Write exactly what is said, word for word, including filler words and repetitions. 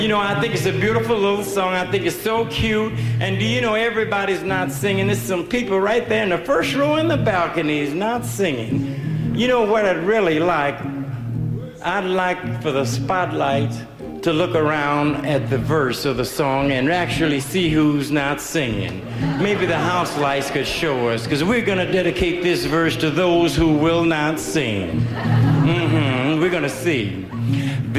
You know, I think it's a beautiful little song. I think it's so cute. And do you know everybody's not singing? There's some people right there in the first row in the balconies not singing. You know what I'd really like? I'd like for the spotlight to look around at the verse of the song and actually see who's not singing. Maybe the house lights could show us, because we're going to dedicate this verse to those who will not sing. Mm-hmm. We're going to see.